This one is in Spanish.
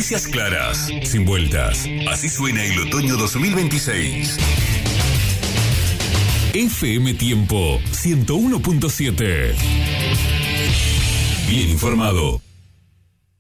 Noticias claras, sin vueltas. Así suena el otoño 2026. FM Tiempo 101.7. Bien informado.